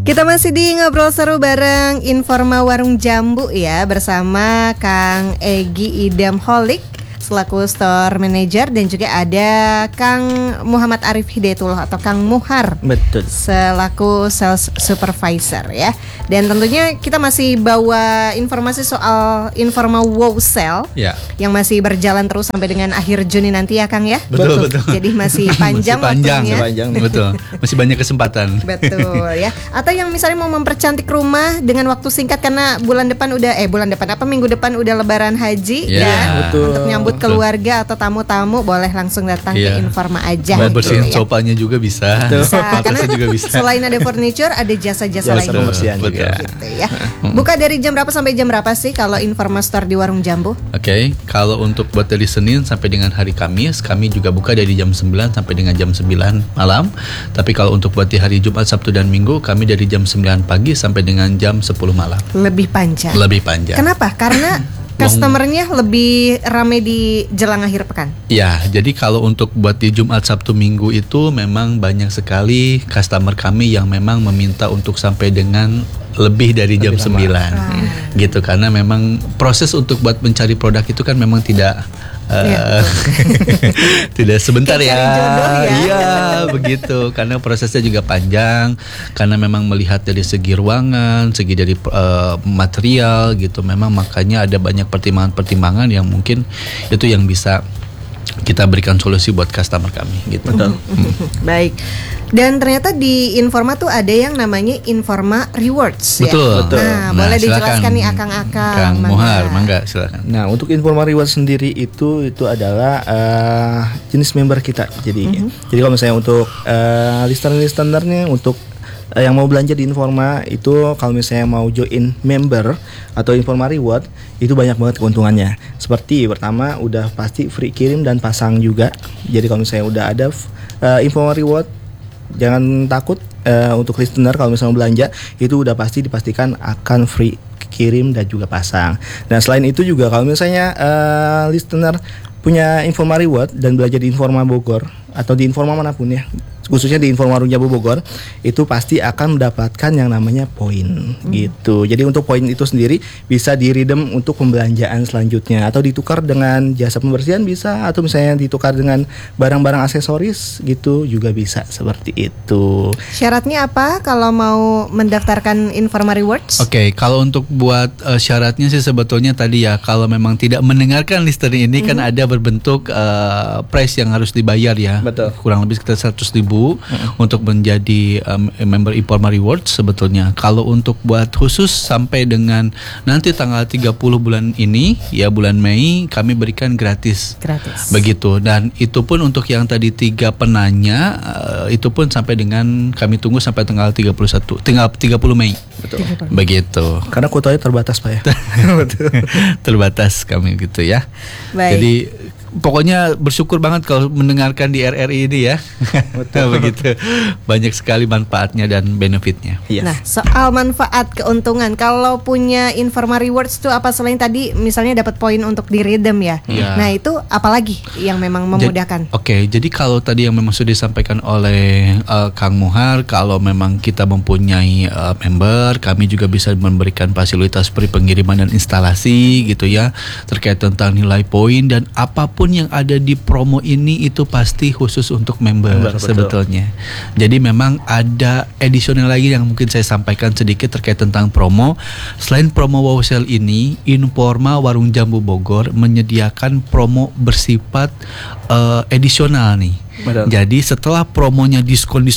Kita masih di ngobrol seru bareng Informa Warung Jambu ya, bersama Kang Egy Idam Holik selaku store manager, dan juga ada Kang Muhammad Arif Hidayatullah atau Kang Muhar. Betul. Selaku sales supervisor ya. Dan tentunya kita masih bawa informasi soal Informa Wow Sale yang masih berjalan terus sampai dengan akhir Juni nanti ya Kang ya. Betul. Jadi masih panjang waktunya. Betul. Masih banyak kesempatan. Betul ya. Atau yang misalnya mau mempercantik rumah dengan waktu singkat karena minggu depan udah Lebaran Haji ya. Betul. Untuk nyambut keluarga atau tamu-tamu boleh langsung datang ke Informa aja. Bersihin sofanya juga bisa. Karena juga bisa. Selain ada furniture, ada jasa-jasa lain pembersihan juga. Gitu ya. Buka dari jam berapa sampai jam berapa sih kalau Informa Store di Warung Jambu? Oke, kalau untuk buat dari Senin sampai dengan hari Kamis, kami juga buka dari jam 9 sampai dengan jam 9 malam. Tapi kalau untuk buat di hari Jumat, Sabtu dan Minggu, kami dari jam 9 pagi sampai dengan jam 10 malam. Lebih panjang. Kenapa? Karena customernya lebih ramai di jelang akhir pekan. Ya, jadi kalau untuk buat di Jumat, Sabtu, Minggu itu memang banyak sekali customer kami yang memang meminta untuk sampai dengan lebih dari jam 9 gitu, karena memang proses untuk buat mencari produk itu kan memang tidak tidak sebentar ya. Iya, begitu. Karena prosesnya juga panjang. Karena memang melihat dari segi ruangan, segi dari material gitu. Memang makanya ada banyak pertimbangan-pertimbangan yang mungkin itu yang bisa kita berikan solusi buat customer kami gitu. Baik. Dan ternyata di Informa tuh ada yang namanya Informa Rewards. Betul. Nah, boleh dijelaskan nih Akang-akang. Kang Muhar, mangga silakan. Nah, untuk Informa Rewards sendiri itu adalah jenis member kita. Jadi kalau misalnya untuk listener-listenernya untuk yang mau belanja di Informa itu, kalau misalnya mau join member atau Informa Reward, itu banyak banget keuntungannya. Seperti pertama udah pasti free kirim dan pasang juga. Jadi kalau misalnya udah ada Informa Reward, jangan takut untuk listener kalau misalnya mau belanja itu udah pasti dipastikan akan free kirim dan juga pasang. Dan selain itu juga kalau misalnya listener punya Informa Reward dan belanja di Informa Bogor atau di Informa manapun ya, khususnya di Informa Warung Jambu Bogor, itu pasti akan mendapatkan yang namanya poin gitu. Jadi untuk poin itu sendiri bisa di-redeem untuk pembelanjaan selanjutnya, atau ditukar dengan jasa pembersihan bisa, atau misalnya ditukar dengan barang-barang aksesoris gitu juga bisa, seperti itu. Syaratnya apa kalau mau mendaftarkan Informa Rewards? Oke, kalau untuk buat syaratnya sih sebetulnya tadi ya, kalau memang tidak mendengarkan listener ini kan ada berbentuk price yang harus dibayar ya. Betul. Kurang lebih sekitar 100.000 untuk menjadi member Informa Rewards sebetulnya. Kalau untuk buat khusus sampai dengan nanti tanggal 30 bulan ini ya, bulan Mei, kami berikan gratis. Begitu. Dan itu pun untuk yang tadi 3 penanya itu pun sampai dengan kami tunggu sampai tanggal 30 Mei. Betul. Begitu. Karena kuotanya terbatas, Pak ya. Terbatas kami gitu ya. Baik. Jadi pokoknya bersyukur banget kalau mendengarkan di RRI ini ya. Betul. Begitu. Banyak sekali manfaatnya dan benefitnya. Yes. Nah, soal manfaat keuntungan, kalau punya Informa Rewards itu apa selain tadi misalnya dapat poin untuk di-redeem ya? Nah, itu apalagi yang memang memudahkan? Jadi kalau tadi yang memang sudah disampaikan oleh Kang Muhar, kalau memang kita mempunyai member, kami juga bisa memberikan fasilitas free pengiriman dan instalasi gitu ya, terkait tentang nilai poin dan apapun yang ada di promo ini itu pasti khusus untuk member sebetulnya. Jadi memang ada additional lagi yang mungkin saya sampaikan sedikit terkait tentang promo. Selain promo Wow Sale ini, Informa Warung Jambu Bogor menyediakan promo bersifat additional nih. Betul. Jadi setelah promonya diskon,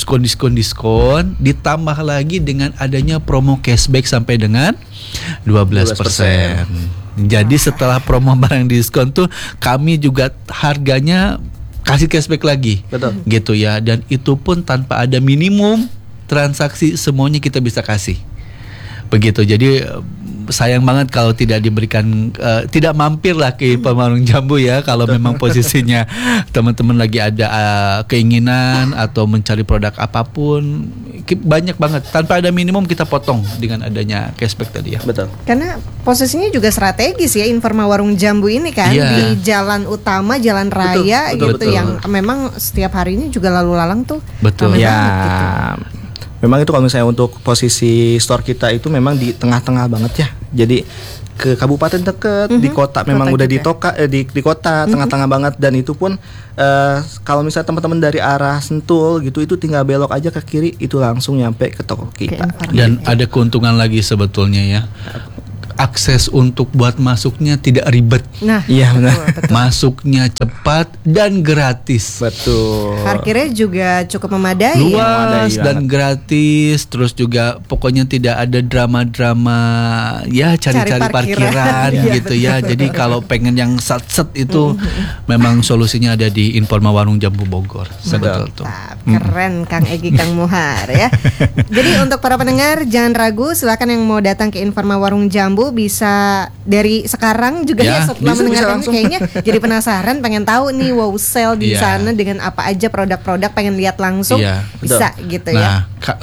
ditambah lagi dengan adanya promo cashback sampai dengan 12%. Jadi setelah promo barang diskon tuh kami juga harganya kasih cashback lagi. Betul. Gitu ya. Dan itu pun tanpa ada minimum transaksi, semuanya kita bisa kasih. Begitu. Jadi sayang banget kalau tidak diberikan, tidak mampir lah ke Warung Jambu ya. Kalau memang posisinya teman-teman lagi ada keinginan atau mencari produk apapun, banyak banget. Tanpa ada minimum kita potong dengan adanya cashback tadi ya. Betul. Karena posisinya juga strategis ya Informa Warung Jambu ini kan, di jalan utama, jalan raya betul, betul. Yang memang setiap harinya juga lalu lalang tuh. Betul. Ya. Gitu. memang itu kalau misalnya untuk posisi store kita itu memang di tengah-tengah banget ya. Jadi ke kabupaten deket, di kota memang Kota udah juga. di kota tengah-tengah banget, dan itu pun kalau misalnya teman-teman dari arah Sentul gitu itu tinggal belok aja ke kiri itu langsung nyampe ke toko kita. informasi. Dan ada keuntungan lagi sebetulnya ya. Akses untuk buat masuknya tidak ribet. Nah, Iya, benar. betul. Masuknya cepat dan gratis. Betul. Parkirnya juga cukup memadai. Luas memadai dan gratis, terus juga pokoknya tidak ada drama-drama ya cari-cari Cari parkiran. parkiran Iya, gitu ya. Jadi kalau pengen yang sat-set itu memang solusinya ada di Informa Warung Jambu Bogor. Betul tuh. Mantap, keren Kang Egi, Kang Muhar ya. Jadi untuk para pendengar jangan ragu, silakan yang mau datang ke Informa Warung Jambu bisa dari sekarang juga Ya, ya, setelah bisa mendengarkan ini langsung. kayaknya jadi penasaran, pengen tahu nih wow sale di Iya. sana dengan apa aja produk-produk, pengen lihat langsung Iya, bisa gitu ya. Nah,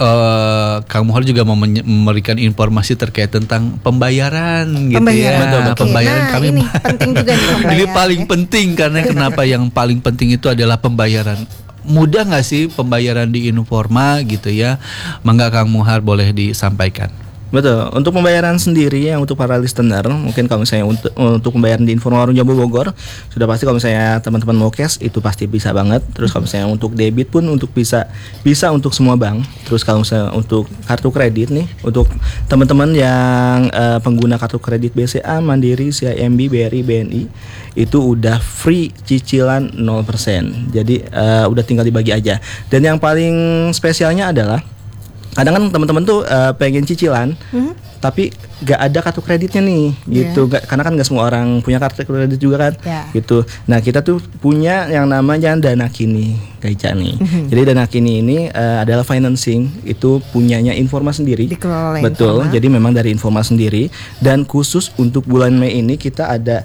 Kang Muhar juga mau memberikan informasi terkait tentang pembayaran gitu Pembayaran. ya. Betul, betul. Pembayaran Nah, kami ini penting juga nih Ini pembayaran, paling ya. penting karena kenapa yang paling penting itu adalah pembayaran. Mudah nggak sih pembayaran di Informa gitu ya? Mangga Kang Muhar boleh disampaikan. Betul. Untuk pembayaran sendiri yang untuk para listener, mungkin kalau misalnya untuk pembayaran di Informa Warung Jambu Bogor, sudah pasti kalau misalnya teman-teman mau cash itu pasti bisa banget. Terus kalau misalnya untuk debit pun untuk bisa untuk semua bank. Terus kalau misalnya untuk kartu kredit nih, untuk teman-teman yang pengguna kartu kredit BCA, Mandiri, CIMB, BRI, BNI itu udah free cicilan 0%. Jadi udah tinggal dibagi aja. Dan yang paling spesialnya adalah kadang kan teman-teman tuh pengen cicilan, tapi gak ada kartu kreditnya nih, gitu. Karena kan gak semua orang punya kartu kredit juga kan, Ya. gitu. Nah kita tuh punya yang namanya Dana Kini, Kaica nih. Jadi Dana Kini ini adalah financing, itu punyanya Informa sendiri. Dikelola Betul. Informa. Jadi memang dari Informa sendiri. Dan khusus untuk bulan Mei ini kita ada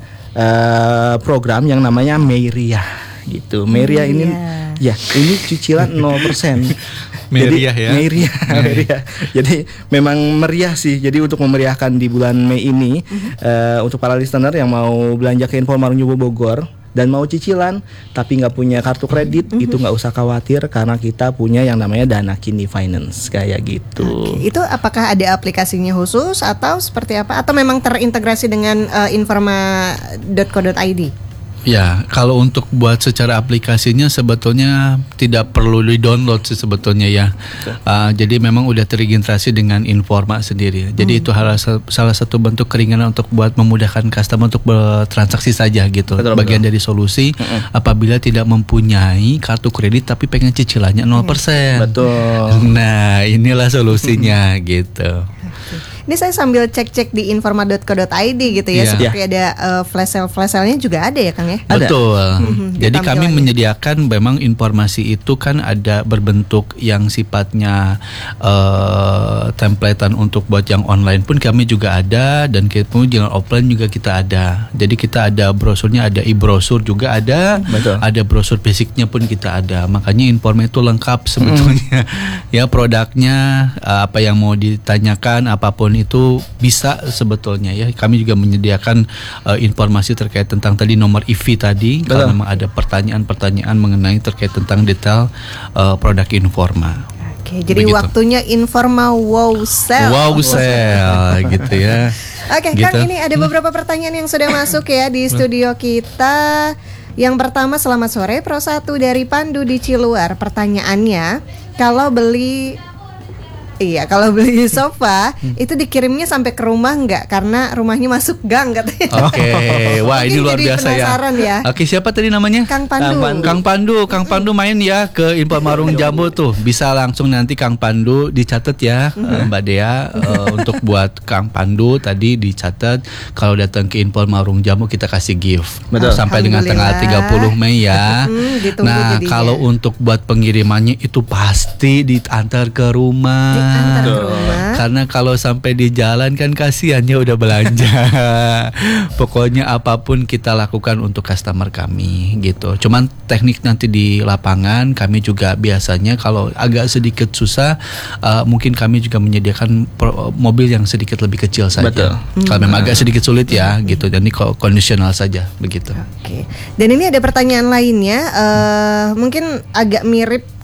program yang namanya Meiria, gitu. Meiria ini, ya ini cicilan 0%. Meriah ya. Meriah. Jadi memang meriah sih. Jadi untuk memeriahkan di bulan Mei ini, untuk para listener yang mau belanja ke Informa Warung Jambu Bogor dan mau cicilan tapi nggak punya kartu kredit, itu nggak usah khawatir karena kita punya yang namanya Dana Kini Finance kayak gitu. Oke, itu apakah ada aplikasinya khusus atau seperti apa? Atau memang terintegrasi dengan informa.co.id? Ya, kalau untuk buat secara aplikasinya sebetulnya tidak perlu di-download sih sebetulnya ya. Jadi memang udah terintegrasi dengan Informa sendiri. Jadi itu salah satu bentuk keringanan untuk buat memudahkan customer untuk bertransaksi saja gitu. Betul, Bagian dari solusi apabila tidak mempunyai kartu kredit tapi pengen cicilannya 0%. Betul. Nah, inilah solusinya gitu. Ini saya sambil cek-cek di informa.co.id gitu ya, Iya. seperti ada flash sale-nya juga ada ya Kang ya? Ada. Betul. Jadi kami tampilannya. menyediakan memang informasi itu kan ada berbentuk yang sifatnya templatean untuk buat yang online pun kami juga ada, dan kita pun yang offline juga kita ada. Jadi kita ada brosurnya, ada e-brosur juga ada. Betul. Ada brosur basicnya pun kita ada. Makanya Informa itu lengkap sebetulnya. Ya produknya apa yang mau ditanyakan apapun itu bisa sebetulnya ya. Kami juga menyediakan informasi terkait tentang tadi nomor EV tadi. Kalau memang ada pertanyaan-pertanyaan mengenai terkait tentang detail produk Informa. Oke, jadi Begitu. waktunya Informa wow sale. Wow sale gitu ya. Oke, Gitu. Kang, ini ada beberapa pertanyaan yang sudah masuk ya di studio kita. Yang pertama, selamat sore, Pro 1 dari Pandu di Ciluar. Pertanyaannya, kalau beli sofa itu dikirimnya sampai ke rumah nggak? Karena rumahnya masuk gang katanya. Oke, wah ini Mungkin luar jadi biasa ya. penasaran ya. Oke, siapa tadi namanya? Kang Pandu. Kang Pandu main ya ke Informa Warung Jambu tuh. Bisa langsung nanti Kang Pandu dicatat ya, Mbak Dea, untuk buat Kang Pandu tadi dicatat. Kalau datang ke Informa Warung Jambu kita kasih gift. Betul. Sampai dengan tanggal 30 Mei ya. Ditunggu Nah, jadinya. kalau untuk buat pengirimannya itu pasti diantar ke rumah. Diantar ke rumah. Karena kalau sampai di jalan kan kasihan ya udah belanja. Pokoknya apapun kita lakukan untuk customer kami gitu. Cuman teknik nanti di lapangan kami juga biasanya kalau agak sedikit susah, mungkin kami juga menyediakan mobil yang sedikit lebih kecil saja. Betul. Kalau memang agak sedikit sulit ya gitu. Jadi kondisional saja begitu. Oke. Dan ini ada pertanyaan lainnya, mungkin agak mirip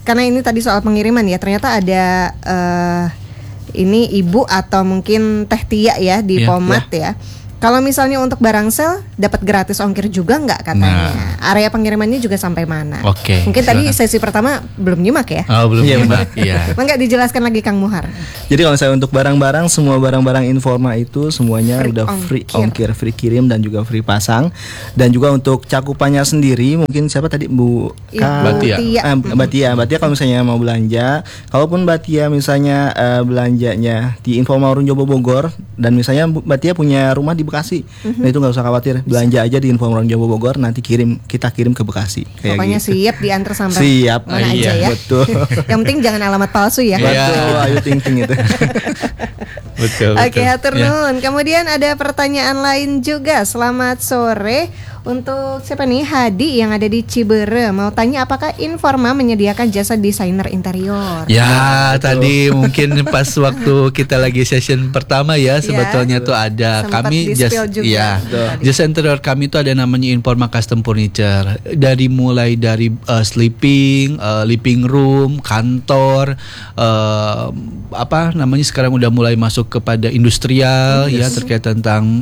karena ini tadi soal pengiriman ya, ternyata ada ini ibu atau mungkin Teh Tia ya di Pomat ya. Kalau misalnya untuk barang sel dapat gratis ongkir juga nggak katanya. Area pengirimannya juga sampai mana? Oke. Mungkin tadi sesi pertama belum nyimak ya. Oh, belum nyimak. Iya. Enggak dijelaskan lagi Kang Muhar. Jadi kalau saya untuk barang-barang, semua barang-barang Informa itu semuanya udah free ongkir, free kirim dan juga free pasang. Dan juga untuk cakupannya sendiri, mungkin siapa tadi Bu Mbak Tia kalau misalnya mau belanja, kalaupun Mbak Tia misalnya belanjanya di Informa Warung Jambu Bogor dan misalnya Mbak Tia punya rumah di Bekasi, nah itu nggak usah khawatir, belanja aja di Informa Warung Jambu Bogor, nanti kita kirim ke Bekasi. Pokoknya gitu. Siap diantar sampai siap mana aja ya. Betul. Yang penting jangan alamat palsu ya. Betul, ayo ting-ting itu. Betul. Oke, hatur nuhun. Kemudian ada pertanyaan lain juga. Selamat sore untuk siapa nih? Hadi yang ada di Ciberem. Mau tanya apakah Informa menyediakan jasa desainer interior? Ya, tadi mungkin pas waktu kita lagi session pertama ya, sebetulnya tuh ada kami jasa interior kami itu ada namanya Informa Custom Furniture. Mulai dari sleeping, living room, kantor, sekarang udah mulai masuk kepada industrial ya, terkait tentang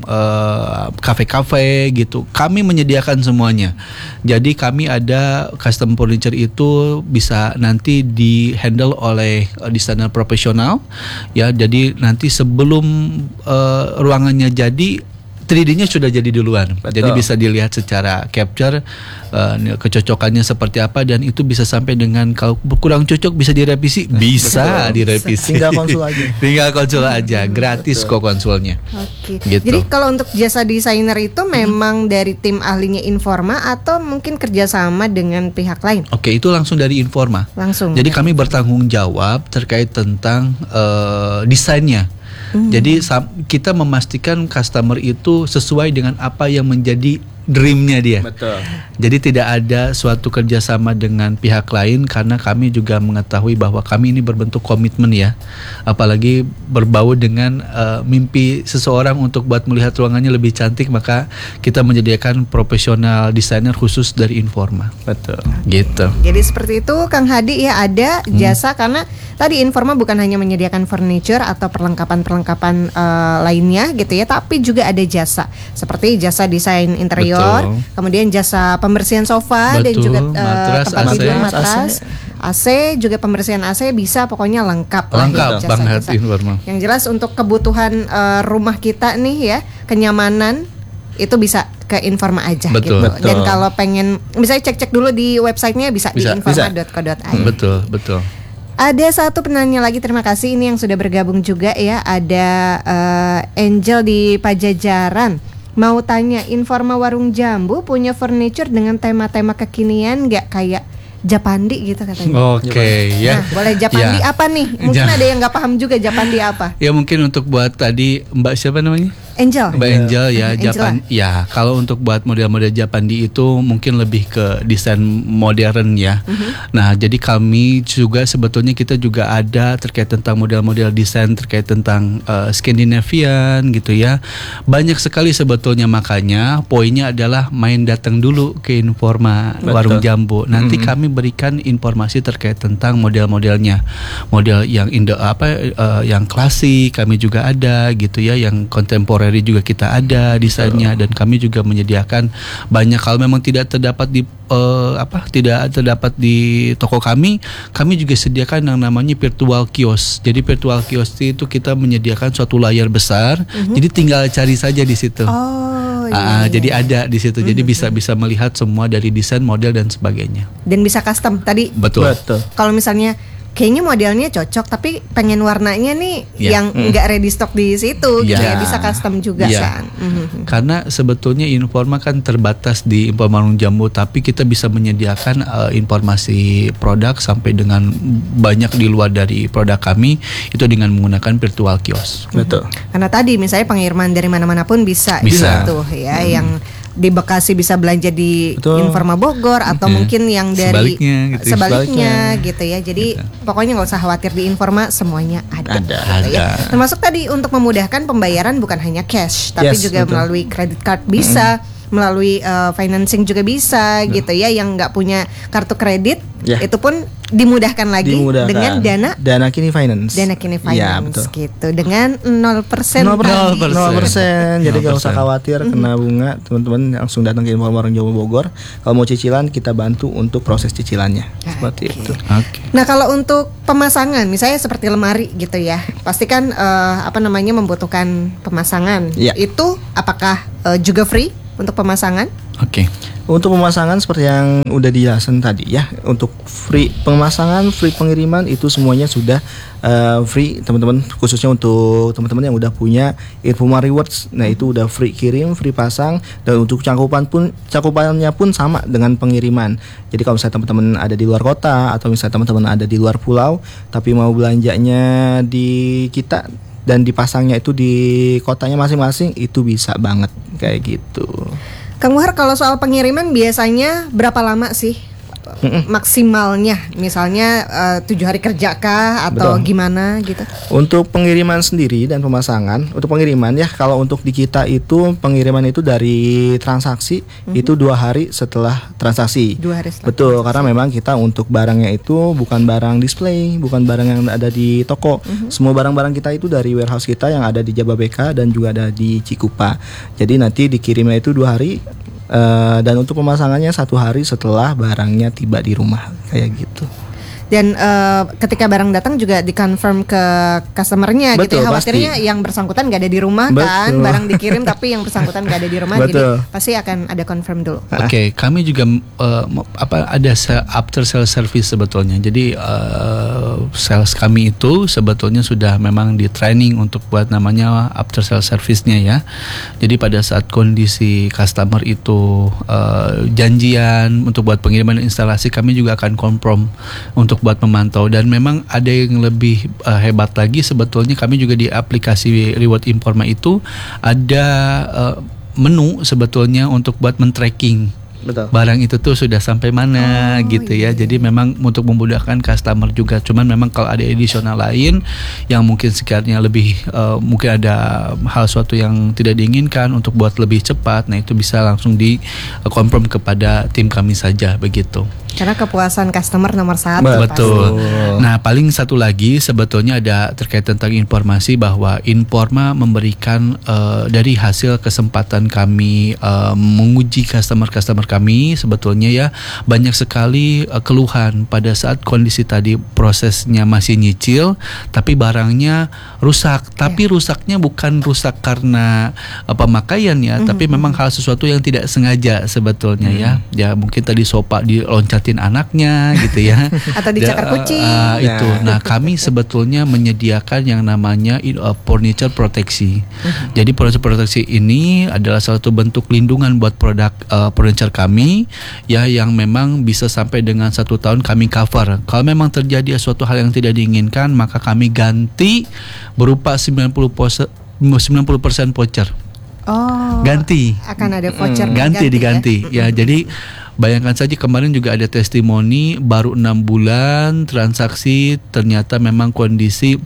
kafe-kafe gitu. Kami menyediakan semuanya. Jadi kami ada custom furniture itu bisa nanti di handle oleh desainer profesional ya. Jadi nanti sebelum ruangannya jadi 3D-nya sudah jadi duluan. Betul. Jadi bisa dilihat secara capture kecocokannya seperti apa, dan itu bisa sampai dengan kalau kurang cocok bisa direvisi, bisa direvisi. Tinggal konsul aja, gratis kok konsulnya. Oke. Gitu. Jadi kalau untuk jasa desainer itu memang dari tim ahlinya Informa atau mungkin kerjasama dengan pihak lain? Oke, itu langsung dari Informa. Langsung. Jadi kami bertanggung jawab terkait tentang desainnya. Jadi kita memastikan customer itu sesuai dengan apa yang menjadi dreamnya dia. Betul. Jadi tidak ada suatu kerjasama dengan pihak lain, karena kami juga mengetahui bahwa kami ini berbentuk komitmen ya. Apalagi berbau dengan mimpi seseorang untuk buat melihat ruangannya lebih cantik, maka kita menyediakan profesional desainer khusus dari Informa. Betul. Gitu. Jadi seperti itu Kang Hadi ya, ada jasa karena tadi Informa bukan hanya menyediakan furniture atau perlengkapan lainnya gitu ya, tapi juga ada jasa seperti jasa desain interior. Betul. Kemudian jasa pembersihan sofa. Betul. Dan juga tempat tidur, matras, AC juga pembersihan AC bisa, pokoknya lengkap gitu, banget Informa. Yang jelas untuk kebutuhan rumah kita nih ya, kenyamanan itu bisa ke Informa aja. Betul. Gitu. Dan kalau pengen misalnya cek-cek dulu di websitenya bisa di informa.co.id. Betul. Ada satu penanya lagi, terima kasih ini yang sudah bergabung juga ya. Ada Angel di Pajajaran. Mau tanya, Informa Warung Jambu punya furniture dengan tema-tema kekinian nggak, kayak Japandi gitu katanya. Oke, ya. Nah, boleh Japandi apa nih? Mungkin ada yang nggak paham juga Japandi apa. Ya mungkin untuk buat tadi Mbak siapa namanya? Angel. Mbak Angel ya, Japan. Ya, kalau untuk buat model-model Japandi itu mungkin lebih ke desain modern ya. Nah, jadi kami juga sebetulnya kita juga ada terkait tentang model-model desain terkait tentang Scandinavian gitu ya. Banyak sekali sebetulnya, makanya poinnya adalah main datang dulu ke Informa Warung Jambu. Nanti kami berikan informasi terkait tentang model-modelnya. Model yang yang klasik kami juga ada gitu ya, yang kontemporer juga kita ada desainnya, dan kami juga menyediakan banyak. Kalau memang tidak terdapat di toko kami juga sediakan yang namanya virtual kios. Jadi virtual kios itu kita menyediakan suatu layar besar, jadi tinggal cari saja di situ. Jadi ada di situ, jadi bisa melihat semua dari desain, model dan sebagainya. Dan bisa custom tadi. Betul. Kalau misalnya kayaknya modelnya cocok tapi pengen warnanya nih yang nggak ready stock di situ gitu ya, bisa custom juga kan. Karena sebetulnya Informa kan terbatas di Informa Warung Jambu, tapi kita bisa menyediakan informasi produk sampai dengan banyak di luar dari produk kami itu dengan menggunakan virtual kios. Betul. Karena tadi misalnya pengiriman dari mana-mana pun bisa. Gitu ya, yang di Bekasi bisa belanja di Informa Bogor atau mungkin yang dari sebaliknya gitu ya. Jadi pokoknya nggak usah khawatir, di Informa semuanya ada. Gitu ya. Termasuk tadi untuk memudahkan pembayaran bukan hanya cash tapi juga melalui credit card bisa. melalui financing juga bisa gitu ya, yang nggak punya kartu kredit itu pun dimudahkan lagi dengan Dana Kini Finance. Dana Kini Finance gitu dengan 0%. 0%. Jadi nggak usah khawatir kena bunga, teman-teman langsung datang ke Informa Warung Jambu Bogor. Kalau mau cicilan kita bantu untuk proses cicilannya. Seperti itu. Nah, kalau untuk pemasangan misalnya seperti lemari gitu ya, pasti kan membutuhkan pemasangan. Itu apakah juga free untuk pemasangan? Untuk pemasangan seperti yang udah dijelasin tadi ya, untuk free pemasangan, free pengiriman itu semuanya sudah free teman-teman, khususnya untuk teman-teman yang udah punya Informa Rewards. Nah, itu udah free kirim, free pasang, dan untuk cakupannya pun sama dengan pengiriman. Jadi kalau misalnya teman-teman ada di luar kota atau misalnya teman-teman ada di luar pulau tapi mau belanjanya di kita dan dipasangnya itu di kotanya masing-masing, itu bisa banget kayak gitu. Kang Muhar, kalau soal pengiriman biasanya berapa lama sih maksimalnya? Misalnya 7 hari kerja kah atau gimana gitu? Untuk pengiriman sendiri dan pemasangan, untuk pengiriman ya, kalau untuk di kita itu pengiriman itu dari transaksi itu 2 hari setelah transaksi. 2 hari setelah Betul, transaksi. Karena memang kita untuk barangnya itu bukan barang display, bukan barang yang ada di toko. Semua barang-barang kita itu dari warehouse kita yang ada di Jababeka dan juga ada di Cikupa. Jadi nanti dikirimnya itu 2 hari. Dan untuk pemasangannya 1 hari setelah barangnya tiba di rumah, kayak gitu. Dan ketika barang datang juga dikonfirm ke customernya gitu ya. Khawatirnya yang bersangkutan gak ada di rumah kan, barang dikirim tapi yang bersangkutan gak ada di rumah. Jadi pasti akan ada confirm dulu. Kami juga ada after sales service sebetulnya. Jadi sales kami itu sebetulnya sudah memang di training untuk buat namanya after sales service-nya ya. Jadi pada saat kondisi customer itu janjian untuk buat pengiriman instalasi, kami juga akan confirm untuk buat memantau. Dan memang ada yang lebih hebat lagi sebetulnya, kami juga di aplikasi Reward Informa itu ada menu sebetulnya untuk buat men-tracking barang itu tuh sudah sampai mana gitu ya. Jadi memang untuk memudahkan customer juga. Cuman memang kalau ada additional lain yang mungkin sekiranya lebih mungkin ada hal suatu yang tidak diinginkan untuk buat lebih cepat, nah itu bisa langsung di confirm kepada tim kami saja begitu. Karena kepuasan customer nomor 1. Betul. Nah, paling satu lagi sebetulnya ada terkait tentang informasi bahwa Informa memberikan dari hasil kesempatan kami menguji customer kami sebetulnya ya, banyak sekali keluhan pada saat kondisi tadi prosesnya masih nyicil tapi barangnya rusak. Tapi rusaknya bukan rusak karena pemakaian ya, tapi memang hal sesuatu yang tidak sengaja sebetulnya ya. Ya mungkin tadi sofa diloncatin anaknya gitu ya. Atau dicakar kucing. Itu. Nah, kami sebetulnya menyediakan yang namanya furniture proteksi. Jadi furniture proteksi ini adalah salah satu bentuk lindungan buat produk furniture kami ya, yang memang bisa sampai dengan 1 tahun kami cover. Kalau memang terjadi suatu hal yang tidak diinginkan, maka kami ganti berupa 90% voucher. Ganti. Akan ada voucher diganti ya. Ya, jadi bayangkan saja kemarin juga ada testimoni baru 6 bulan transaksi, ternyata memang kondisi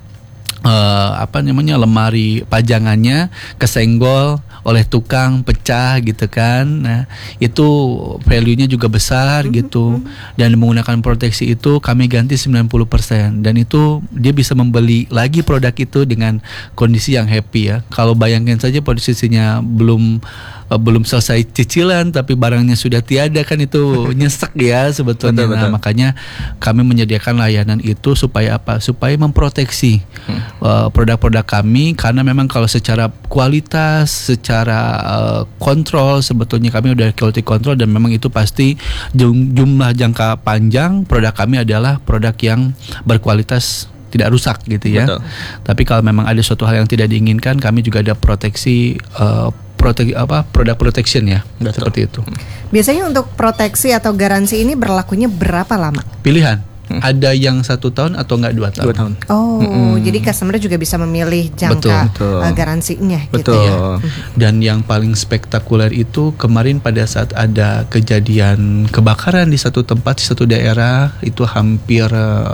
lemari pajangannya kesenggol oleh tukang, pecah gitu kan. Nah, itu value-nya juga besar gitu. Dan menggunakan proteksi itu kami ganti 90%, dan itu dia bisa membeli lagi produk itu dengan kondisi yang happy ya. Kalau bayangkan saja posisinya belum selesai cicilan tapi barangnya sudah tiada, kan itu nyesek ya sebetulnya. Betul. Nah, makanya kami menyediakan layanan itu supaya apa? Supaya memproteksi produk-produk kami, karena memang kalau secara kualitas, secara kontrol sebetulnya kami udah quality control, dan memang itu pasti jumlah jangka panjang produk kami adalah produk yang berkualitas, tidak rusak gitu ya. Betul. Tapi kalau memang ada suatu hal yang tidak diinginkan, kami juga ada proteksi produk protection ya. Betul. Seperti itu. Biasanya untuk proteksi atau garansi ini berlakunya berapa lama? Pilihan. Ada yang 1 tahun atau enggak 2 tahun? 2 tahun. Oh, jadi customer juga bisa memilih jangka Betul. garansinya gitu Betul. ya. Dan yang paling spektakuler itu kemarin pada saat ada kejadian kebakaran di satu tempat, di satu daerah, itu hampir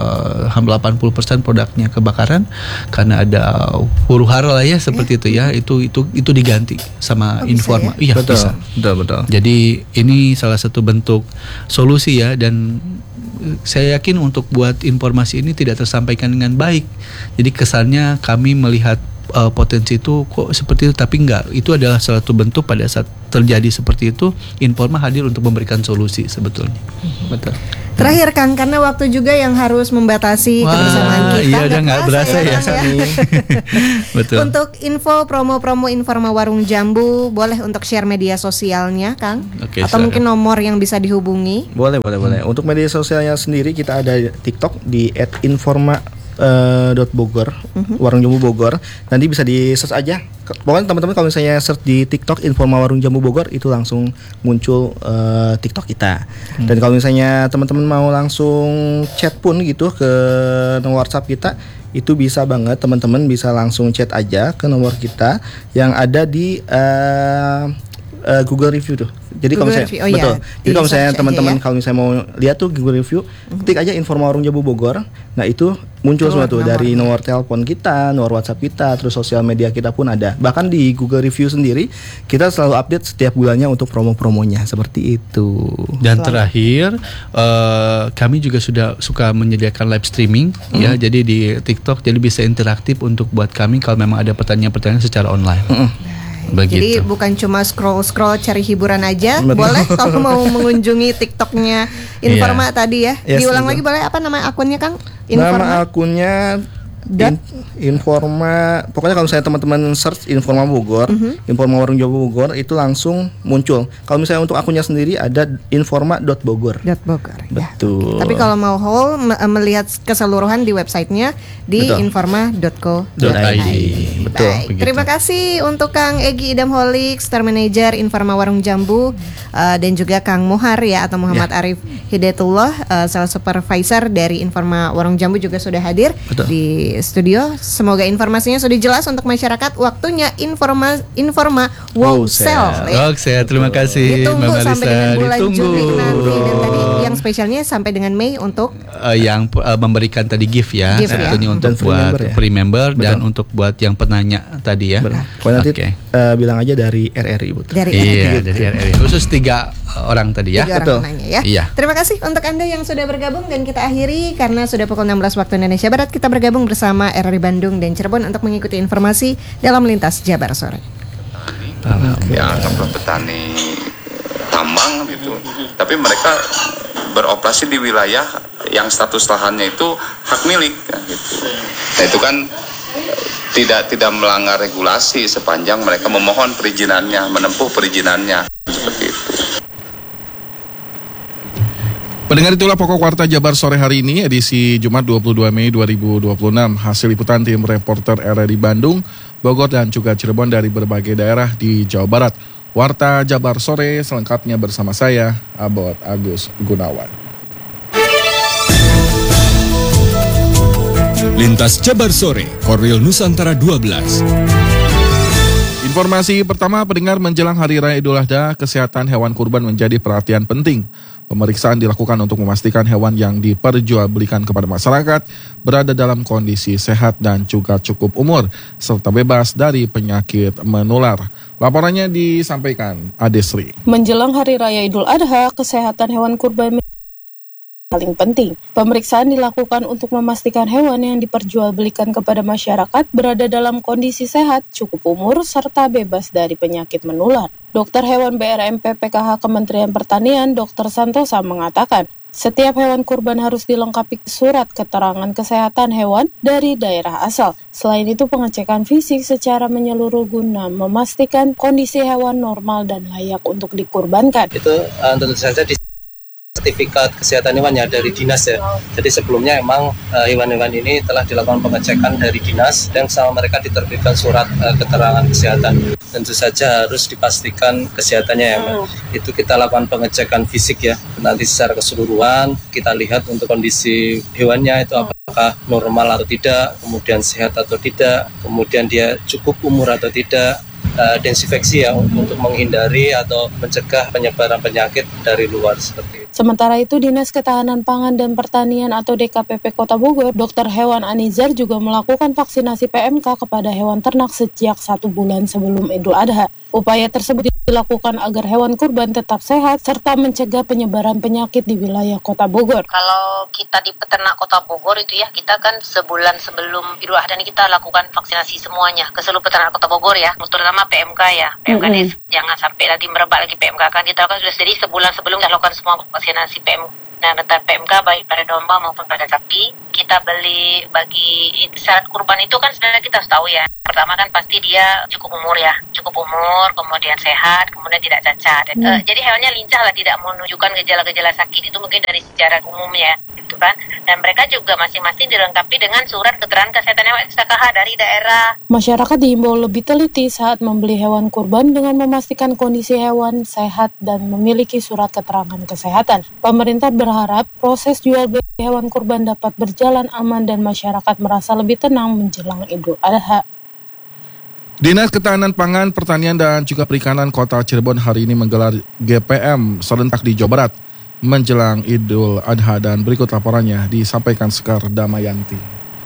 80% produknya kebakaran karena ada huru-hara lah ya seperti itu ya. Itu diganti sama Informa. bisa Iya, Betul. bisa. Betul. Jadi ini salah satu bentuk solusi ya, dan saya yakin untuk buat informasi ini tidak tersampaikan dengan baik. Jadi kesannya kami melihat potensi itu kok seperti itu, tapi enggak. Itu adalah salah satu bentuk pada saat terjadi seperti itu, Informa hadir untuk memberikan solusi sebetulnya. Betul. Terakhir Kang, karena waktu juga yang harus membatasi kebersamaan kita. Iya, udah nggak berasa ya. Kang, Betul. Untuk info promo-promo Informa Warung Jambu, boleh untuk share media sosialnya Kang? Oke, Atau silakan. mungkin nomor yang bisa dihubungi? Boleh. Untuk media sosialnya sendiri kita ada TikTok di @informa .bogor, Warung Jambu Bogor. Nanti bisa di search aja. Pokoknya teman-teman kalau misalnya search di TikTok Informa Warung Jambu Bogor, itu langsung muncul TikTok kita. Dan kalau misalnya teman-teman mau langsung chat pun gitu ke nomor WhatsApp kita, itu bisa banget, teman-teman bisa langsung chat aja ke nomor kita yang ada di Google Review tuh. Jadi kalau Google misalnya Review, oh iya. betul. Jadi kalau misalnya Di search aja teman-teman ya. kalau misalnya mau lihat tuh Google Review, ketik aja Informa Warung Jambu Bogor. Nah, itu muncul semua tuh dari nomor telepon kita, nomor WhatsApp kita, terus sosial media kita pun ada. Bahkan di Google Review sendiri kita selalu update setiap bulannya untuk promo-promonya seperti itu. Dan terakhir kami juga sudah suka menyediakan live streaming ya, jadi di TikTok, jadi bisa interaktif untuk buat kami kalau memang ada pertanyaan-pertanyaan secara online. Jadi Begitu. bukan cuma scroll cari hiburan aja, Betul. boleh kalau mau mengunjungi TikToknya Informa tadi ya. Yes, Diulang betul. lagi boleh, apa nama akunnya Kang? Nama akunnya Informa. Pokoknya kalau misalnya teman-teman search Informa Bogor, Informa Warung Jambu Bogor, itu langsung muncul. Kalau misalnya untuk akunnya sendiri ada informa.bogor. Bogor. Ya. Betul. Tapi kalau mau whole melihat keseluruhan di websitenya di Betul. informa.co.id. Betul. Baik, begitu. terima kasih untuk Kang Egy Idam Holik, Store Manager Informa Warung Jambu, dan juga Kang Muhar ya, atau Muhammad Arif Hidayatullah, Sales Supervisor dari Informa Warung Jambu juga sudah hadir Betul. di studio. Semoga informasinya sudah jelas untuk masyarakat. Waktunya Informa Wow Sale. Ya. Oke, terima kasih Ditunggu Mbak sampai dengan Marisa. bulan Ditunggu. Juni nanti, dan tadi yang spesialnya sampai dengan Mei untuk Yang memberikan tadi gift ya, Gift ya. tentunya untuk Dan free buat member ya. free member dan Betul. untuk buat yang penanya tadi ya. Pokoknya nanti Oke. bilang aja dari RRI Bu. dari Iya, dari RRI. Khusus 3 orang tadi ya. 3 Betul. orang penanya ya. Iya. Terima kasih untuk Anda yang sudah bergabung, dan kita akhiri karena sudah pukul 16 waktu Indonesia Barat. Kita bergabung bersama RRI Bandung dan Cirebon untuk mengikuti informasi dalam Lintas Jabar Sore. Ya, contoh petani tambang gitu, tapi mereka beroperasi di wilayah yang status lahannya itu hak milik ya, gitu. Nah, itu kan tidak melanggar regulasi sepanjang mereka memohon perizinannya, menempuh perizinannya seperti itu. Pendengar, itulah pokok warta Jabar sore hari ini, edisi Jumat 22 Mei 2026. Hasil liputan tim reporter RRI Bandung, Bogor, dan juga Cirebon dari berbagai daerah di Jawa Barat. Warta Jabar sore selengkapnya bersama saya, Abot Agus Gunawan. Lintas Jabar Sore, Korwil Nusantara 12. Informasi pertama, pendengar, menjelang Hari Raya Idul Adha, kesehatan hewan kurban menjadi perhatian penting. Pemeriksaan dilakukan untuk memastikan hewan yang diperjualbelikan kepada masyarakat berada dalam kondisi sehat dan juga cukup umur, serta bebas dari penyakit menular. Laporannya disampaikan Adesri. Menjelang Hari Raya Idul Adha, kesehatan hewan kurban paling penting. Pemeriksaan dilakukan untuk memastikan hewan yang diperjualbelikan kepada masyarakat berada dalam kondisi sehat, cukup umur, serta bebas dari penyakit menular. Dokter Hewan BRMP PKH Kementerian Pertanian, Dr. Santosa mengatakan, setiap hewan kurban harus dilengkapi surat keterangan kesehatan hewan dari daerah asal. Selain itu, pengecekan fisik secara menyeluruh guna memastikan kondisi hewan normal dan layak untuk dikurbankan. Itu tentu saja sertifikat kesehatan hewan ya dari dinas ya. Jadi sebelumnya emang hewan-hewan ini telah dilakukan pengecekan dari dinas dan sama mereka diterbitkan surat keterangan kesehatan. Tentu saja harus dipastikan kesehatannya ya Mbak. Itu kita lakukan pengecekan fisik ya. Nanti secara keseluruhan kita lihat untuk kondisi hewannya itu apakah normal atau tidak, kemudian sehat atau tidak, kemudian dia cukup umur atau tidak. Desinfeksi ya untuk menghindari atau mencegah penyebaran penyakit dari luar seperti itu. Sementara itu, Dinas Ketahanan Pangan dan Pertanian atau DKPP Kota Bogor, Dr. Hewan Anizar juga melakukan vaksinasi PMK kepada hewan ternak sejak 1 bulan sebelum Idul Adha. Upaya tersebut dilakukan agar hewan kurban tetap sehat serta mencegah penyebaran penyakit di wilayah Kota Bogor. Kalau kita di peternak Kota Bogor itu ya, kita kan sebulan sebelum Idul Adha ini kita lakukan vaksinasi semuanya ke seluruh peternak Kota Bogor ya, terutama PMK ya. PMK ini jangan sampai nanti merebak lagi PMK, kan kita lakukan sudah jadi sebulan sebelum kita lakukan semua vaksinasi PMK. Nah, data PMK baik pada domba maupun pada sapi, kita beli bagi syarat kurban itu kan sebenarnya kita harus tahu ya. Pertama kan pasti dia cukup umur ya, kemudian sehat, kemudian tidak cacat. Jadi hewannya lincah lah, tidak menunjukkan gejala-gejala sakit, itu mungkin dari secara umumnya gitu kan. Dan mereka juga masing-masing dilengkapi dengan surat keterangan kesehatan hewan SKKH dari daerah. Masyarakat diimbau lebih teliti saat membeli hewan kurban dengan memastikan kondisi hewan sehat dan memiliki surat keterangan kesehatan. Pemerintah berharap proses jual beli hewan kurban dapat berjalan aman dan masyarakat merasa lebih tenang menjelang Idul Adha. Dinas Ketahanan Pangan, Pertanian dan juga Perikanan Kota Cirebon hari ini menggelar GPM serentak di Jawa Barat menjelang Idul Adha, dan berikut laporannya disampaikan Sekar Damayanti.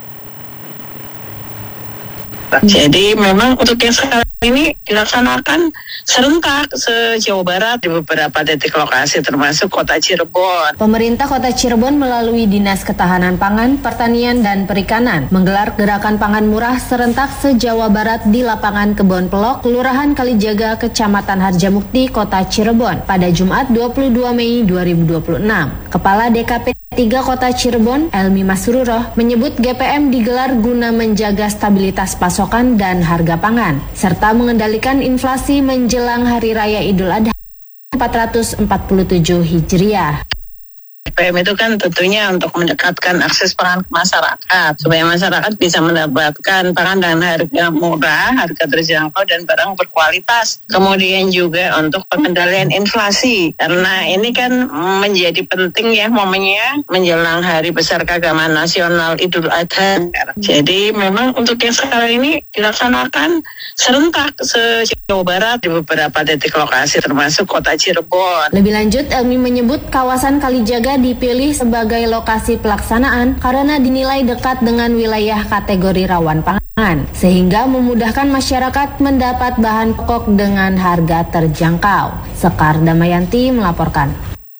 Jadi memang untuk yang sekarang ini dilaksanakan serentak se-Jawa Barat di beberapa titik lokasi termasuk Kota Cirebon. Pemerintah Kota Cirebon melalui Dinas Ketahanan Pangan, Pertanian dan Perikanan menggelar gerakan pangan murah serentak se-Jawa Barat di lapangan Kebon Pelok, Kelurahan Kalijaga, Kecamatan Harjamukti, Kota Cirebon pada Jumat 22 Mei 2026. Kepala DKP 3 Kota Cirebon, Elmi Masruroh, menyebut GPM digelar guna menjaga stabilitas pasokan dan harga pangan, serta mengendalikan inflasi menjelang Hari Raya Idul Adha 1447 Hijriah. GPM itu kan tentunya untuk mendekatkan akses pangan ke masyarakat, supaya masyarakat bisa mendapatkan pangan dengan harga murah, harga terjangkau, dan barang berkualitas. Kemudian juga untuk pengendalian inflasi, karena ini kan menjadi penting ya momennya menjelang Hari Besar Keagamaan Nasional Idul Adha. Jadi memang untuk yang sekarang ini dilaksanakan serentak se-Jawa Barat di beberapa titik lokasi termasuk Kota Cirebon. Lebih lanjut, Elmi menyebut kawasan Kalijaga dipilih sebagai lokasi pelaksanaan karena dinilai dekat dengan wilayah kategori rawan pangan, sehingga memudahkan masyarakat mendapat bahan pokok dengan harga terjangkau. Sekar Damayanti melaporkan.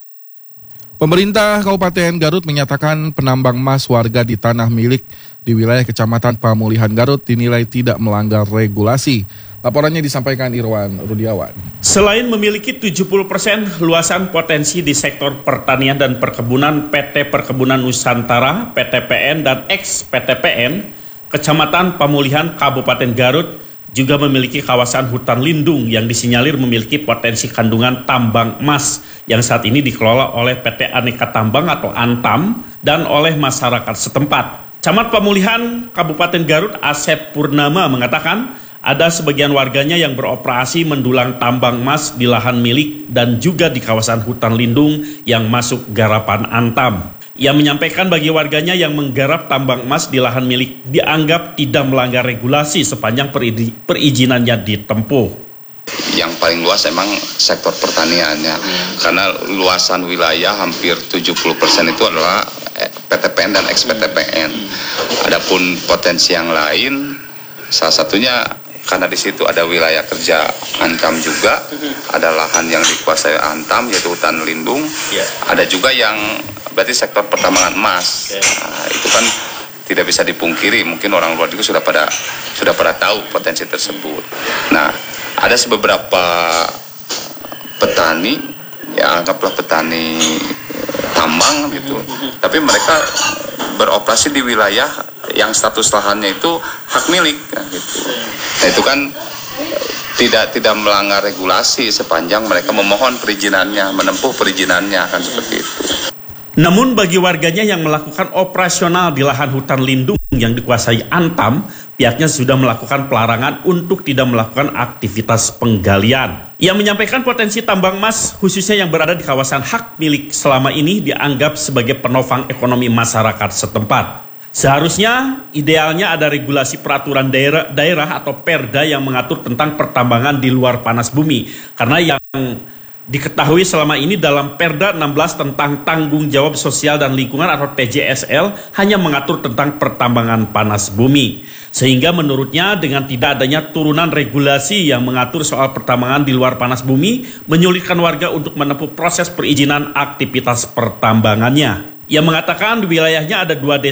Pemerintah Kabupaten Garut menyatakan penambang emas warga di tanah milik di wilayah Kecamatan Pamulihan Garut dinilai tidak melanggar regulasi. Laporannya disampaikan Irwan Rudiawan. Selain memiliki 70% luasan potensi di sektor pertanian dan perkebunan PT Perkebunan Nusantara, PTPN, dan ex-PTPN, Kecamatan Pamulihan Kabupaten Garut juga memiliki kawasan hutan lindung yang disinyalir memiliki potensi kandungan tambang emas yang saat ini dikelola oleh PT Aneka Tambang atau Antam dan oleh masyarakat setempat. Camat Pamulihan Kabupaten Garut Asep Purnama mengatakan ada sebagian warganya yang beroperasi mendulang tambang emas di lahan milik dan juga di kawasan hutan lindung yang masuk garapan Antam. Ia menyampaikan bagi warganya yang menggarap tambang emas di lahan milik dianggap tidak melanggar regulasi sepanjang perizinannya ditempuh. Yang paling luas emang sektor pertaniannya, karena luasan wilayah hampir 70% itu adalah PTPN dan ex-PTPN. Adapun potensi yang lain, salah satunya karena di situ ada wilayah kerja Antam juga, ada lahan yang dikuasai Antam yaitu hutan lindung, ada juga yang berarti sektor pertambangan emas. Nah, itu kan tidak bisa dipungkiri, mungkin orang luar juga sudah pada tahu potensi tersebut. Nah, ada beberapa petani, ya anggaplah petani tambang gitu, tapi mereka beroperasi di wilayah yang status lahannya itu hak milik, gitu. Nah, itu kan tidak melanggar regulasi sepanjang mereka memohon perizinannya, menempuh perizinannya, kan seperti itu. Namun bagi warganya yang melakukan operasional di lahan hutan lindung yang dikuasai Antam, pihaknya sudah melakukan pelarangan untuk tidak melakukan aktivitas penggalian. Ia menyampaikan potensi tambang emas khususnya yang berada di kawasan hak milik selama ini dianggap sebagai penopang ekonomi masyarakat setempat. Seharusnya idealnya ada regulasi peraturan daerah atau perda yang mengatur tentang pertambangan di luar panas bumi. Karena yang diketahui selama ini dalam Perda 16 tentang tanggung jawab sosial dan lingkungan atau TJSL hanya mengatur tentang pertambangan panas bumi. Sehingga menurutnya dengan tidak adanya turunan regulasi yang mengatur soal pertambangan di luar panas bumi menyulitkan warga untuk menempuh proses perizinan aktivitas pertambangannya. Ia mengatakan di wilayahnya ada dua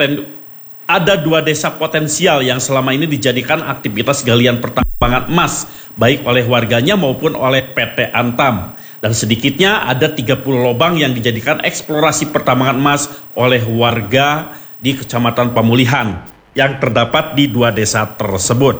desa potensial yang selama ini dijadikan aktivitas galian pertambangan emas, baik oleh warganya maupun oleh PT Antam. Dan sedikitnya ada 30 lubang yang dijadikan eksplorasi pertambangan emas oleh warga di Kecamatan Pemulihan yang terdapat di dua desa tersebut.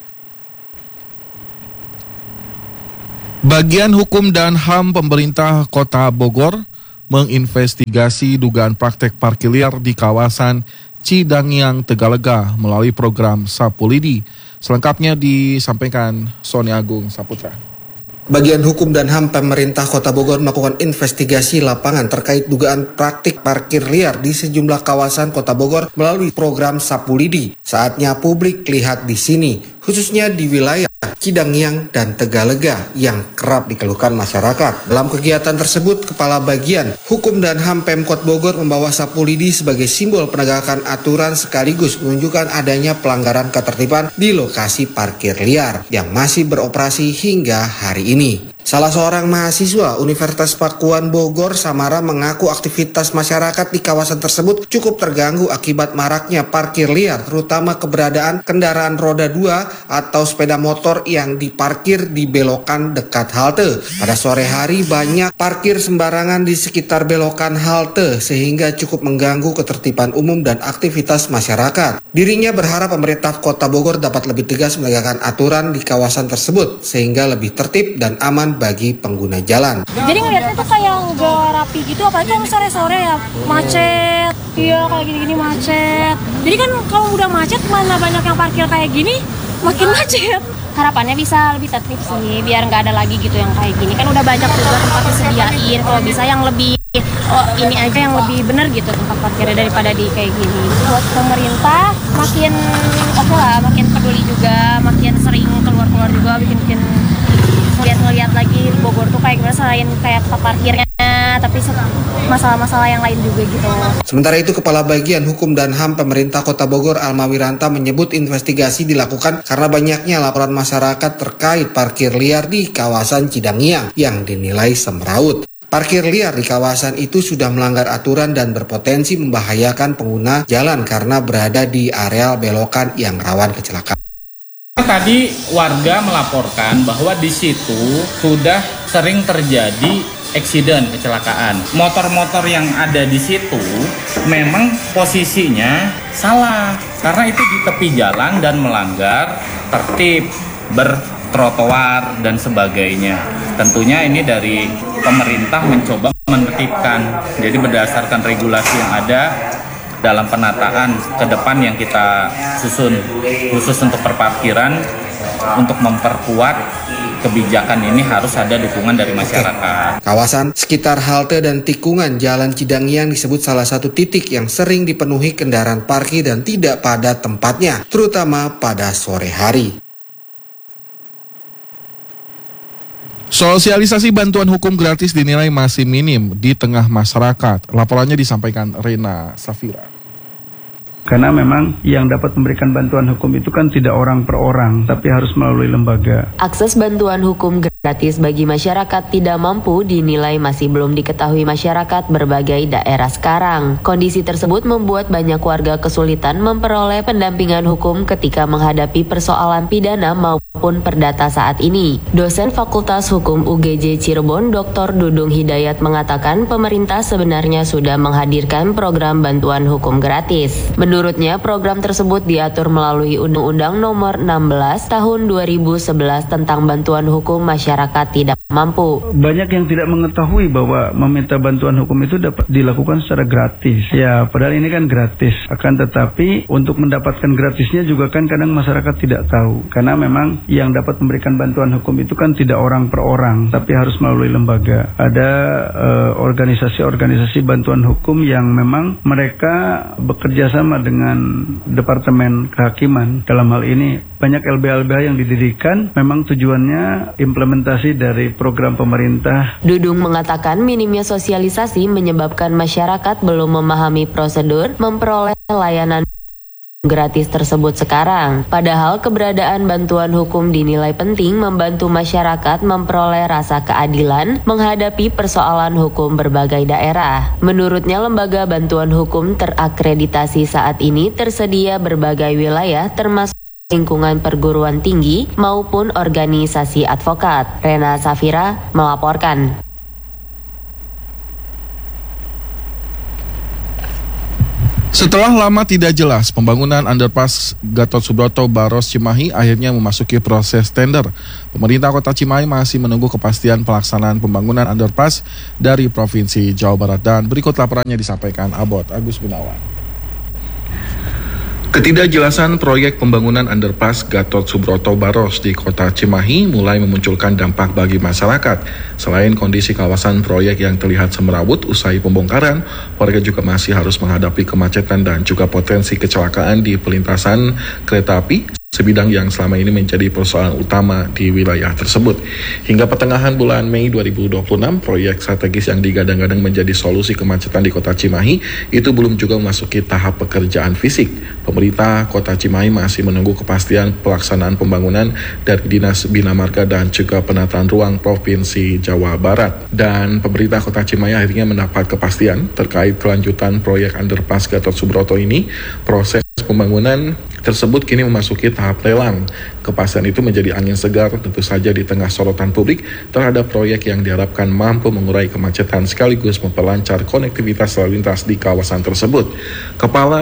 Bagian Hukum dan HAM pemerintah Kota Bogor menginvestigasi dugaan praktek parkir liar di kawasan Cidangyang, Tegalega melalui program Sapu Lidi. Selengkapnya disampaikan Sony Agung Saputra. Bagian Hukum dan HAM pemerintah Kota Bogor melakukan investigasi lapangan terkait dugaan praktik parkir liar di sejumlah kawasan Kota Bogor melalui program Sapu Lidi. Saatnya publik lihat di sini, khususnya di wilayah Cidangyang dan Tegalega yang kerap dikeluhkan masyarakat. Dalam kegiatan tersebut, Kepala Bagian Hukum dan HAM Pemkot Bogor membawa Sapu Lidi sebagai simbol penegakan aturan sekaligus menunjukkan adanya pelanggaran ketertiban di lokasi parkir liar yang masih beroperasi hingga hari ini. Salah seorang mahasiswa Universitas Pakuan Bogor, Samara, mengaku aktivitas masyarakat di kawasan tersebut cukup terganggu akibat maraknya parkir liar, terutama keberadaan kendaraan roda 2 atau sepeda motor yang diparkir di belokan dekat halte. Pada sore hari banyak parkir sembarangan di sekitar belokan halte sehingga cukup mengganggu ketertiban umum dan aktivitas masyarakat. Dirinya berharap pemerintah Kota Bogor dapat lebih tegas menegakkan aturan di kawasan tersebut sehingga lebih tertib dan aman bagi pengguna jalan. Jadi ngeliatnya tuh kayak nggak rapi gitu, apalagi kalau sore-sore ya macet. Iya, kayak gini-gini macet. Jadi kan kalau udah macet, mana banyak yang parkir kayak gini, makin macet. Harapannya bisa lebih tertib sih, biar nggak ada lagi gitu yang kayak gini. Kan udah banyak juga tempat disediain, kalau bisa yang lebih ini aja yang lebih benar gitu tempat parkirnya daripada di kayak gini. Buat pemerintah makin oke lah, makin peduli juga, makin sering keluar-keluar juga, bikin ngeliat lagi Bogor tuh kayak gimana selain kayak tempat parkirnya, tapi masalah-masalah yang lain juga gitu. Sementara itu, Kepala Bagian Hukum dan HAM pemerintah Kota Bogor, Alma Wiranta, menyebut investigasi dilakukan karena banyaknya laporan masyarakat terkait parkir liar di kawasan Cidangyang yang dinilai semraut. Parkir liar di kawasan itu sudah melanggar aturan dan berpotensi membahayakan pengguna jalan karena berada di area belokan yang rawan kecelakaan. Tadi warga melaporkan bahwa di situ sudah sering terjadi eksiden, kecelakaan. Motor-motor yang ada di situ memang posisinya salah karena itu di tepi jalan dan melanggar tertib bertrotoar dan sebagainya. Tentunya ini dari pemerintah mencoba menertibkan. Jadi berdasarkan regulasi yang ada dalam penataan ke depan yang kita susun khusus untuk perparkiran, untuk memperkuat kebijakan ini harus ada dukungan dari masyarakat. Kawasan sekitar halte dan tikungan Jalan Cidangyang disebut salah satu titik yang sering dipenuhi kendaraan parkir dan tidak pada tempatnya, terutama pada sore hari. Sosialisasi bantuan hukum gratis dinilai masih minim di tengah masyarakat. Laporannya disampaikan Rena Safira. Karena memang yang dapat memberikan bantuan hukum itu kan tidak orang per orang, tapi harus melalui lembaga. Akses bantuan hukum gratis gratis bagi masyarakat tidak mampu dinilai masih belum diketahui masyarakat berbagai daerah sekarang. Kondisi tersebut membuat banyak warga kesulitan memperoleh pendampingan hukum ketika menghadapi persoalan pidana maupun perdata saat ini. Dosen Fakultas Hukum UGJ Cirebon, Dr. Dudung Hidayat mengatakan pemerintah sebenarnya sudah menghadirkan program bantuan hukum gratis. Menurutnya, program tersebut diatur melalui Undang-Undang Nomor 16 Tahun 2011 tentang bantuan hukum masyarakat tidak mampu. Banyak yang tidak mengetahui bahwa meminta bantuan hukum itu dapat dilakukan secara gratis. Ya, padahal ini kan gratis. Akan tetapi untuk mendapatkan gratisnya juga kan kadang masyarakat tidak tahu. Karena memang yang dapat memberikan bantuan hukum itu kan tidak orang per orang, tapi harus melalui lembaga. Ada organisasi-organisasi bantuan hukum yang memang mereka bekerja sama dengan Departemen Kehakiman. Dalam hal ini banyak LBH-LBH yang didirikan memang tujuannya implementasi dari program pemerintah. Dudung mengatakan minimnya sosialisasi menyebabkan masyarakat belum memahami prosedur memperoleh layanan gratis tersebut sekarang. Padahal keberadaan bantuan hukum dinilai penting membantu masyarakat memperoleh rasa keadilan menghadapi persoalan hukum berbagai daerah. Menurutnya, lembaga bantuan hukum terakreditasi saat ini tersedia berbagai wilayah termasuk lingkungan perguruan tinggi maupun organisasi advokat. Rena Safira melaporkan. Setelah lama tidak jelas, pembangunan underpass Gatot Subroto Baros Cimahi akhirnya memasuki proses tender. Pemerintah Kota Cimahi masih menunggu kepastian pelaksanaan pembangunan underpass dari Provinsi Jawa Barat. Dan berikut laporannya disampaikan Abot Agus Gunawan. Ketidakjelasan proyek pembangunan underpass Gatot Subroto Baros di Kota Cimahi mulai memunculkan dampak bagi masyarakat. Selain kondisi kawasan proyek yang terlihat semerawut usai pembongkaran, warga juga masih harus menghadapi kemacetan dan juga potensi kecelakaan di pelintasan kereta api, sebidang yang selama ini menjadi persoalan utama di wilayah tersebut. Hingga pertengahan bulan Mei 2026, proyek strategis yang digadang-gadang menjadi solusi kemacetan di Kota Cimahi itu belum juga memasuki tahap pekerjaan fisik. Pemerintah Kota Cimahi masih menunggu kepastian pelaksanaan pembangunan dari Dinas Bina Marga dan juga Penataan Ruang Provinsi Jawa Barat. Dan pemerintah Kota Cimahi akhirnya mendapat kepastian terkait kelanjutan proyek underpass Gatot Subroto ini. Proses pembangunan tersebut kini memasuki tahap lelang. Kepastian itu menjadi angin segar tentu saja di tengah sorotan publik terhadap proyek yang diharapkan mampu mengurai kemacetan sekaligus memperlancar konektivitas lalu lintas di kawasan tersebut. Kepala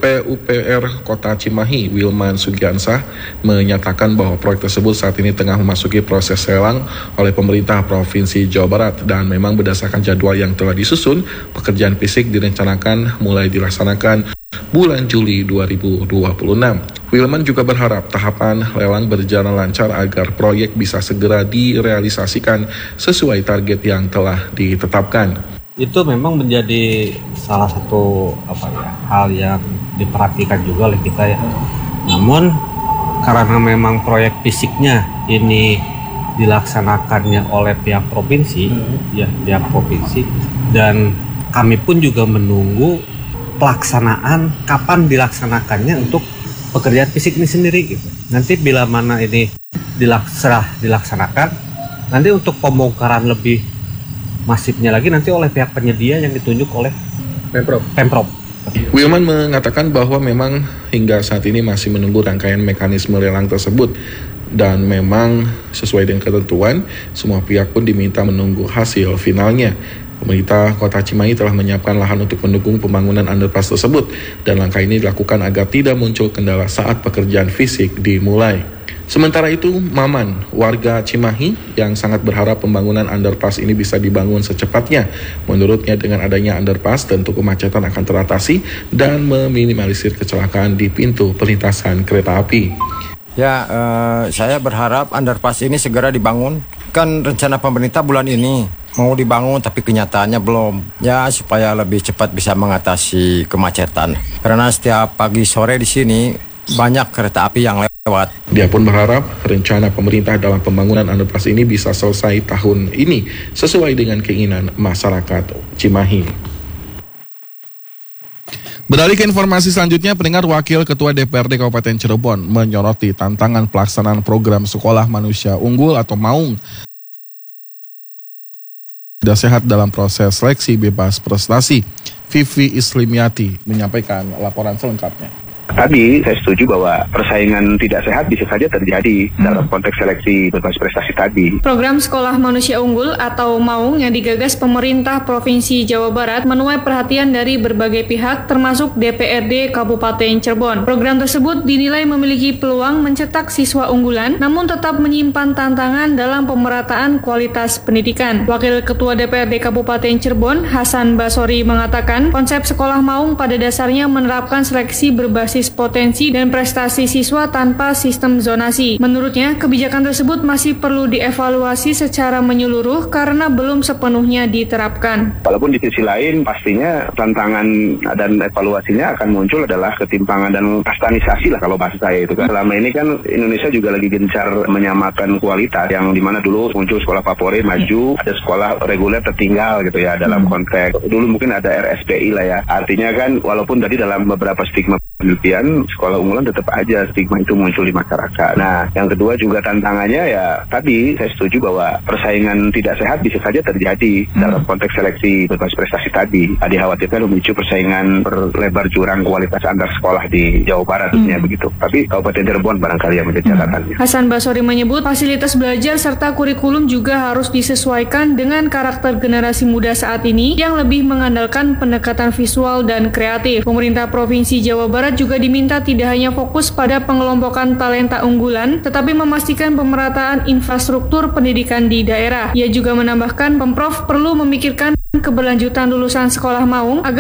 DPUPR Kota Cimahi, Wilman Sugiansah, menyatakan bahwa proyek tersebut saat ini tengah memasuki proses lelang oleh pemerintah Provinsi Jawa Barat dan memang berdasarkan jadwal yang telah disusun, pekerjaan fisik direncanakan mulai dilaksanakan bulan Juli 2026. Wilman juga berharap tahapan lelang berjalan lancar agar proyek bisa segera direalisasikan sesuai target yang telah ditetapkan. Itu memang menjadi salah satu hal yang diperhatikan juga oleh kita ya. Namun karena memang proyek fisiknya ini dilaksanakannya oleh pihak provinsi, pihak provinsi, dan kami pun juga menunggu pelaksanaan kapan dilaksanakannya untuk pekerjaan fisik ini sendiri gitu. Nanti bila mana ini dilaksanakan, nanti untuk pembongkaran lebih masifnya lagi nanti oleh pihak penyedia yang ditunjuk oleh Pemprov. Wilman mengatakan bahwa memang hingga saat ini masih menunggu rangkaian mekanisme lelang tersebut dan memang sesuai dengan ketentuan semua pihak pun diminta menunggu hasil finalnya. Pemerintah Kota Cimahi telah menyiapkan lahan untuk mendukung pembangunan underpass tersebut dan langkah ini dilakukan agar tidak muncul kendala saat pekerjaan fisik dimulai. Sementara itu, Maman, warga Cimahi yang sangat berharap pembangunan underpass ini bisa dibangun secepatnya. Menurutnya dengan adanya underpass tentu kemacetan akan teratasi dan meminimalisir kecelakaan di pintu perlintasan kereta api. Ya, saya berharap underpass ini segera dibangun. Kan rencana pemerintah bulan ini mau dibangun tapi kenyataannya belum. Ya, supaya lebih cepat bisa mengatasi kemacetan. Karena setiap pagi sore di sini banyak kereta api yang lewat. Dia pun berharap rencana pemerintah dalam pembangunan underpass ini bisa selesai tahun ini sesuai dengan keinginan masyarakat Cimahi. Beralih ke informasi selanjutnya, pendengar, Wakil Ketua DPRD Kabupaten Cirebon menyoroti tantangan pelaksanaan program Sekolah Manusia Unggul atau MAUNG tidak sehat dalam proses seleksi bebas prestasi. Vivi Islimiati menyampaikan laporan selengkapnya. Tadi saya setuju bahwa persaingan tidak sehat bisa saja terjadi dalam konteks seleksi bebas prestasi tadi. Program Sekolah Manusia Unggul atau MAUNG yang digagas pemerintah Provinsi Jawa Barat menuai perhatian dari berbagai pihak termasuk DPRD Kabupaten Cirebon. Program tersebut dinilai memiliki peluang mencetak siswa unggulan namun tetap menyimpan tantangan dalam pemerataan kualitas pendidikan. Wakil Ketua DPRD Kabupaten Cirebon, Hasan Basori mengatakan konsep Sekolah MAUNG pada dasarnya menerapkan seleksi berbasis potensi dan prestasi siswa tanpa sistem zonasi. Menurutnya, kebijakan tersebut masih perlu dievaluasi secara menyeluruh karena belum sepenuhnya diterapkan. Walaupun di sisi lain pastinya tantangan dan evaluasinya akan muncul adalah ketimpangan dan kastanisasi lah kalau bahasa saya itu kan. Selama ini kan Indonesia juga lagi gencar menyamakan kualitas yang dimana dulu muncul sekolah favorit maju, ada sekolah reguler tertinggal gitu ya dalam konteks. Dulu mungkin ada RSPI lah ya. Artinya kan walaupun tadi dalam beberapa stigma penelitian sekolah unggulan tetap aja stigma itu muncul di masyarakat. Nah, yang kedua juga tantangannya ya tadi saya setuju bahwa persaingan tidak sehat bisa saja terjadi dalam konteks seleksi bebas prestasi tadi. Dikhawatirkan memicu persaingan berlebar jurang kualitas antar sekolah di Jawa Barat tentunya begitu. Tapi Kabupaten Cirebon barangkali yang menjadi catatannya. Hasan Basori menyebut fasilitas belajar serta kurikulum juga harus disesuaikan dengan karakter generasi muda saat ini yang lebih mengandalkan pendekatan visual dan kreatif. Pemerintah Provinsi Jawa Barat juga diminta tidak hanya fokus pada pengelompokan talenta unggulan, tetapi memastikan pemerataan infrastruktur pendidikan di daerah. Ia juga menambahkan Pemprov perlu memikirkan keberlanjutan lulusan sekolah MAUNG agar